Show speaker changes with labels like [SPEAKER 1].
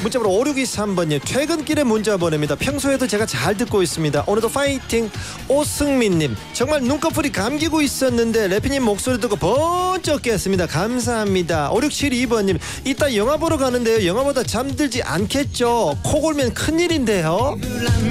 [SPEAKER 1] 문자번호 5623번님 퇴근길에 문자 보냅니다. 평소에도 제가 잘 듣고 있습니다. 오늘도 파이팅. 오승민님 정말 눈꺼풀이 감기고 있었는데 래피님 목소리 듣고 번쩍 깼습니다. 감사합니다. 5672번님 이따 영화 보러 가는데요. 영화보다 잠들지 않겠죠? 코 골면 큰일인데요.